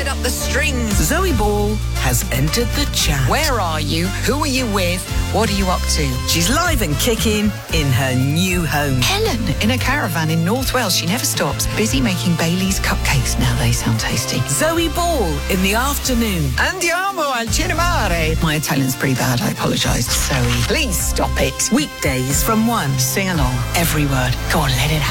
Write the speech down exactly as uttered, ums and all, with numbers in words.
fired up the strings. Zoe Ball has entered the chat. Where are you? Who are you with? What are you up to? She's live and kicking in her new home. Helen, in a caravan in North Wales. She never stops. Busy making Bailey's cupcakes. Now they sound tasty. Zoe Ball in the afternoon. Andiamo al cinemare. My Italian's pretty bad, I apologise. Zoe, please stop it. Weekdays from one. Sing along. Every word. Go on, let it out.